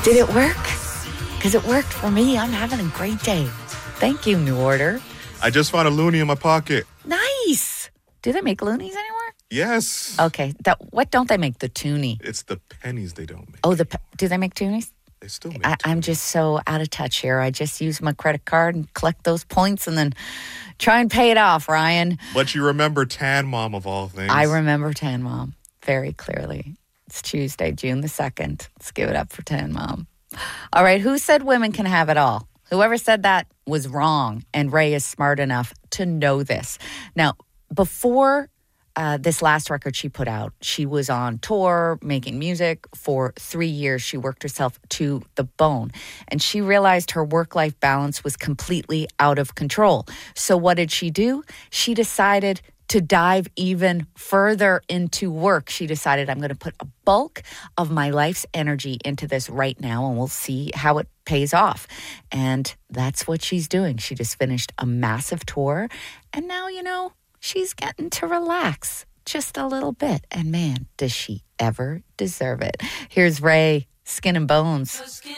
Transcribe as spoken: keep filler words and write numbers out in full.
Did it work? Because it worked for me. I'm having a great day. Thank you, New Order. I just found a loonie in my pocket. Nice. Do they make loonies anymore? Yes. Okay. That what don't they make? The toonie. It's the pennies they don't make. Oh, the do they make toonies? They still make I, I'm just so out of touch here. I just use my credit card and collect those points and then try and pay it off, Ryan. But you remember Tan Mom of all things. I remember Tan Mom very clearly. It's Tuesday, June the second. Let's give it up for Tan Mom. All right, who said women can have it all? Whoever said that was wrong, and Ray is smart enough to know this. Now, before uh, this last record she put out, she was on tour making music for three years. She worked herself to the bone, and she realized her work-life balance was completely out of control. So what did she do? She decided to dive even further into work. She decided, I'm going to put a bulk of my life's energy into this right now, and we'll see how it pays off. And that's what she's doing. She just finished a massive tour, and now, you know, she's getting to relax just a little bit. And man, does she ever deserve it. Here's Ray, Skin and Bones.